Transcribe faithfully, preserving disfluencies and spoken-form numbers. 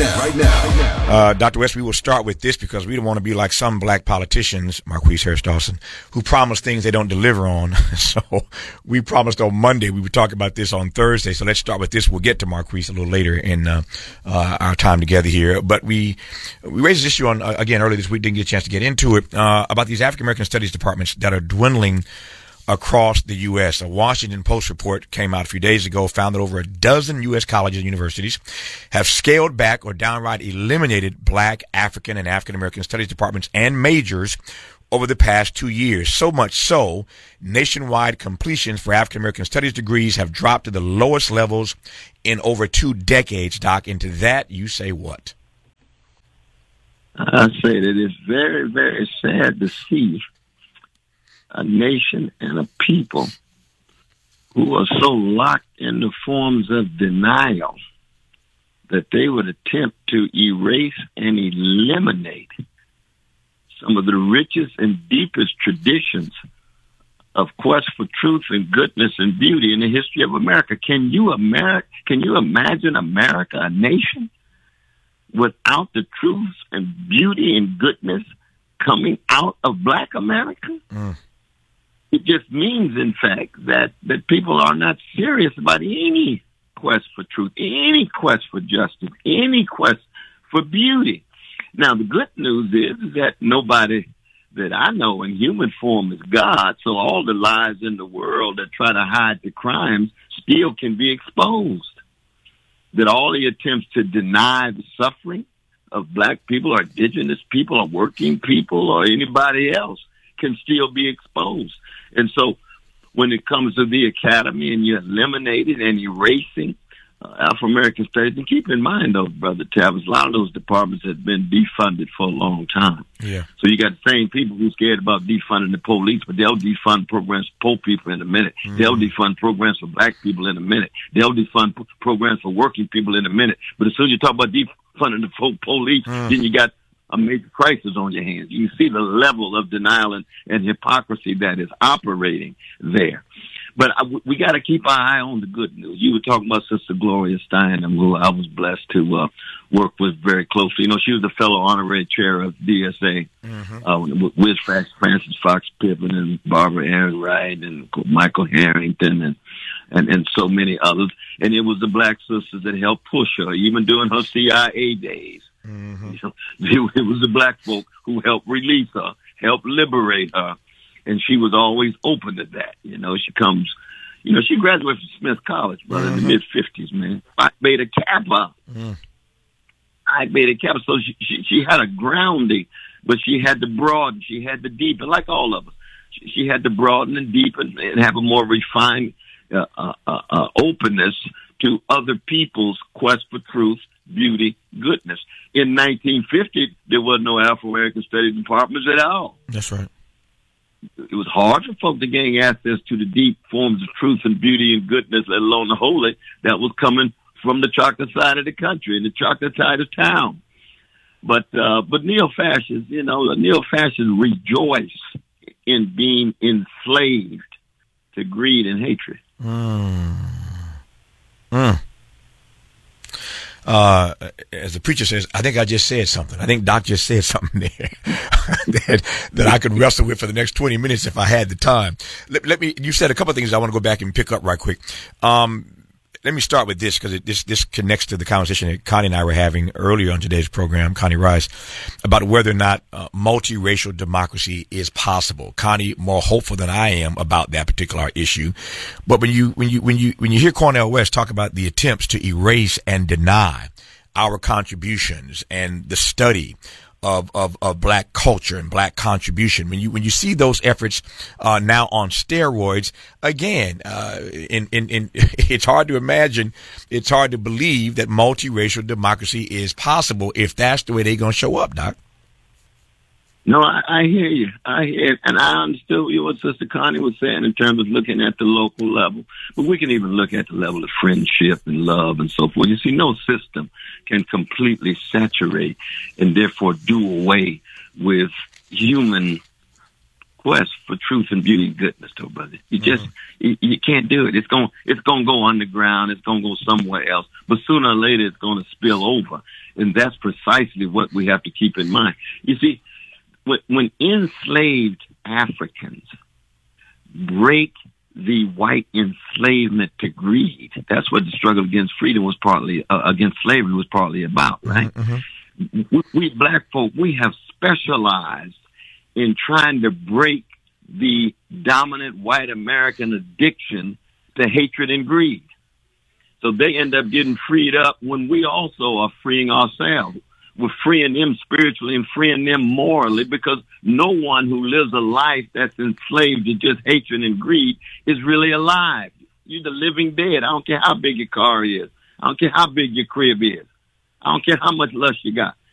now, right now. Uh, Doctor West, we will start with this because we don't want to be like some black politicians, Marquise Harris Dawson, who promise things they don't deliver on. So we promised on Monday we would talk about this on Thursday. So let's start with this. We'll get to Marquise a little later in uh, uh, our time together here. But we we raised this issue on uh, again earlier this week. Didn't get a chance to get into it uh, about these African American studies departments that are dwindling across the U S. A Washington Post report came out a few days ago, found that over a dozen U S colleges and universities have scaled back or downright eliminated black, African, and African American studies departments and majors over the past two years. So much so, nationwide completions for African American studies degrees have dropped to the lowest levels in over two decades. Doc, and to that you say what? I say that it's very, very sad to see a nation and a people who are so locked in the forms of denial that they would attempt to erase and eliminate some of the richest and deepest traditions of quest for truth and goodness and beauty in the history of America. Can you America, can you imagine America, a nation, without the truth and beauty and goodness coming out of black America? Mm. It just means, in fact, that, that people are not serious about any quest for truth, any quest for justice, any quest for beauty. Now, the good news is that nobody that I know in human form is God, so all the lies in the world that try to hide the crimes still can be exposed. That all the attempts to deny the suffering of black people or indigenous people or working people or anybody else can still be exposed. And so when it comes to the academy and you're eliminating and erasing uh, Afro-American studies, and keep in mind, though, Brother Tavis, a lot of those departments have been defunded for a long time. Yeah. So you got the same people who are scared about defunding the police, but they'll defund programs for poor people in a minute. Mm-hmm. They'll defund programs for black people in a minute. They'll defund p- programs for working people in a minute. But as soon as you talk about defunding the po- police, mm. then you got a major crisis on your hands. You see the level of denial and, and hypocrisy that is operating there. But I, we got to keep our eye on the good news. You were talking about Sister Gloria Steinem, who I was blessed to uh, work with very closely. You know, she was the fellow honorary chair of D S A, mm-hmm. uh, with Francis Fox Pippin and Barbara Aaron Wright and Michael Harrington and, and, and so many others. And it was the black sisters that helped push her, even during her C I A days. Mm-hmm. You know, it was the black folk who helped release her, helped liberate her, and she was always open to that. You know, she comes, you know, she graduated from Smith College, brother, mm-hmm. in the mid fifties, man. Phi Beta Kappa, mm. Phi Beta Kappa. So she, she she had a grounding, but she had to broaden, she had to deepen, like all of us. She, she had to broaden and deepen and have a more refined uh, uh, uh, openness to other people's quest for truth, beauty, goodness. In nineteen fifty, there was no Afro-American studies departments at all. That's right. It was hard for folks to gain access to the deep forms of truth and beauty and goodness, let alone the holy, that was coming from the chocolate side of the country and the chocolate side of town. But uh, but neo-fascists, you know, neo-fascists rejoice in being enslaved to greed and hatred. Mm. Mm. Uh, as the preacher says, I think I just said something. I think Doc just said something there that, that I could wrestle with for the next twenty minutes if I had the time. Let, let me, you said a couple of things I want to go back and pick up right quick. Um, let me start with this because this, this connects to the conversation that Connie and I were having earlier on today's program, Connie Rice, about whether or not uh, multiracial democracy is possible. Connie, more hopeful than I am about that particular issue. But when you, when you, when you, when you hear Cornel West talk about the attempts to erase and deny our contributions and the study of, of, of black culture and black contribution. When you, when you see those efforts, uh, now on steroids, again, uh, in, in, in, it's hard to imagine, it's hard to believe that multiracial democracy is possible if that's the way they're going to show up, Doc. No, I, I hear you. I hear it. And I understood what Sister Connie was saying in terms of looking at the local level. But we can even look at the level of friendship and love and so forth. You see, no system can completely saturate and therefore do away with human quest for truth and beauty and goodness, though, brother. You just mm-hmm. you, you can't do it. It's going it's going to go underground. It's going to go somewhere else. But sooner or later, it's going to spill over, and that's precisely what we have to keep in mind. You see, when, when enslaved Africans break the white enslavement to greed, that's what the struggle against freedom was partly uh, against slavery was partly about, right? Mm-hmm. We, we black folk, we have specialized in trying to break the dominant white American addiction to hatred and greed. So they end up getting freed up when we also are freeing ourselves. We're freeing them spiritually and freeing them morally, because no one who lives a life that's enslaved to just hatred and greed is really alive. You're the living dead. I don't care how big your car is. I don't care how big your crib is. I don't care how much lust you got.